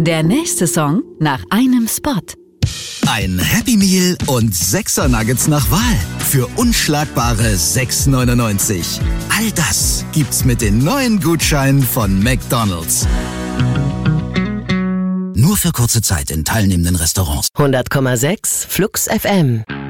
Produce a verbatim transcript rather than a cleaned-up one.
Der nächste Song nach einem Spot. Ein Happy Meal und Sechser Nuggets nach Wahl für unschlagbare sechs neunundneunzig. All das gibt's mit den neuen Gutscheinen von McDonald's. Nur für kurze Zeit in teilnehmenden Restaurants. hundert Komma sechs Flux F M.